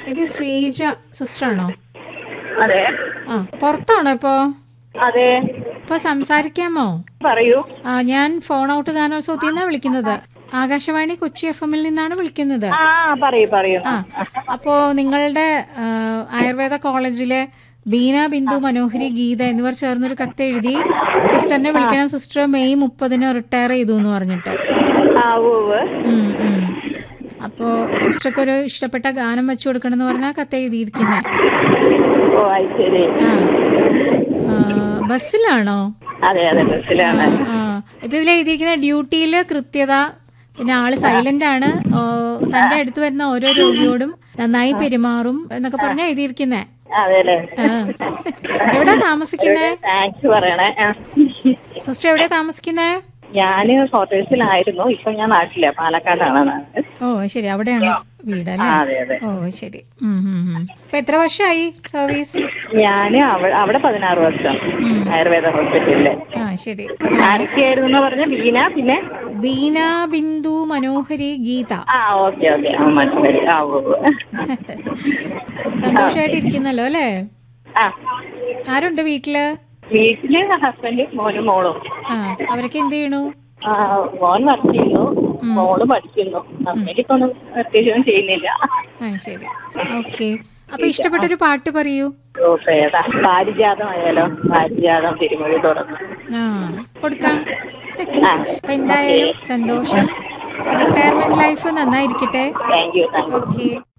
ഇത് ശ്രീജ സിസ്റ്ററാണോ? അതെ. ആ, പുറത്താണോ ഇപ്പോ? അതെ. ഇപ്പൊ സംസാരിക്കാമോ? പറയൂ. ഞാൻ ഫോൺ ഔട്ട് ഗാനോത്സവത്തിൽ നിന്നാണ് വിളിക്കുന്നത്. ആകാശവാണി കൊച്ചി FM-ൽ നിന്നാണ് വിളിക്കുന്നത്. പറയൂ. അപ്പോ നിങ്ങളുടെ ആയുർവേദ കോളേജിലെ ബീന, ബിന്ദു, മനോഹരി, ഗീത എന്നിവർ ചേർന്നൊരു കത്ത് എഴുതി സിസ്റ്ററിനെ വിളിക്കണം, സിസ്റ്റർ മെയ് 30 റിട്ടയർ ചെയ്തു എന്ന് പറഞ്ഞിട്ട്. അപ്പോ സിസ്റ്റർക്ക് ഒരു ഇഷ്ടപ്പെട്ട ഗാനം വെച്ചു കൊടുക്കണം എന്ന് പറഞ്ഞാൽ കത്ത് എഴുതിയിരിക്കുന്നേ. ബസ്സിലാണോ? അതെ, ബസ്സിലാണ്. ഇപ്പൊ ഇതിൽ എഴുതിയിരിക്കുന്ന ഡ്യൂട്ടിയില് കൃത്യത, പിന്നെ ആള് സൈലന്റ് ആണ്, തന്റെ അടുത്ത് വരുന്ന ഓരോ രോഗിയോടും നന്നായി പെരുമാറും എന്നൊക്കെ പറഞ്ഞാ എഴുതിയിരിക്കുന്നേ. എവിടാ താമസിക്കുന്നേ? സിസ്റ്റർ എവിടെയാ താമസിക്കുന്നേ? ഞാന് ക്വാർട്ടേഴ്സിലായിരുന്നു. ഇപ്പൊ ഞാൻ നാട്ടില, പാലക്കാടാണ്. ഓ ശരി, അവിടെയാണോ വീടല്ലേ? ഓ ശരി. ഇപ്പൊ എത്ര വർഷമായി സർവീസ്? ഞാന് അവിടെ 16 വർഷം ആയുർവേദ ഹോസ്പിറ്റലില്. ശരി. ആരൊക്കെയായിരുന്നു പറഞ്ഞ? ബീന, പിന്നെ ബീന, ബിന്ദു, മനോഹരി, ഗീത. ഓക്കെ. മനോഹരി. സന്തോഷായിട്ടിരിക്കുന്നല്ലോ അല്ലേ? ആരുണ്ട് വീട്ടില്? വീട്ടില് ഹസ്ബൻഡ്, മോനും മോളും. അവരൊക്കെ എന്ത് ചെയ്യണു? മോൻ വർക്ക് ചെയ്യുന്നു, മോള് പഠിക്കുന്നു. ഹസ്ബൻഡ് ഇപ്പൊ ഒന്നും പ്രത്യേകിച്ചൊന്നും ചെയ്യുന്നില്ല. ശരി, ഓക്കെ. അപ്പൊ ഇഷ്ടപ്പെട്ടൊരു പാട്ട് പറയൂ. പാരിജാതമായാലോ? പാരിജാതം തിരുമൊഴി തുറന്നു കൊടുക്കാം. അപ്പൊ എന്തായാലും സന്തോഷം. Retirement life നന്നായിരിക്കട്ടെ. Thank you. Okay.